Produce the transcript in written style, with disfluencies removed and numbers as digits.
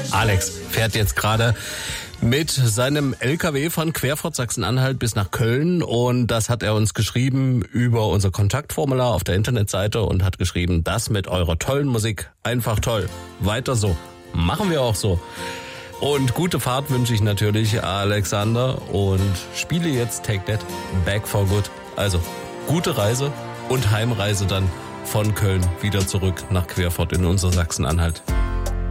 Alex fährt jetzt gerade mit seinem LKW von Querfurt Sachsen-Anhalt bis nach Köln und das hat er uns geschrieben über unser Kontaktformular auf der Internetseite und hat geschrieben, das mit eurer tollen Musik, einfach toll. Weiter so. Machen wir auch so. Und gute Fahrt wünsche ich natürlich Alexander und spiele jetzt Take That Back for Good. Also gute Reise und Heimreise dann von Köln wieder zurück nach Querfurt in unser Sachsen-Anhalt.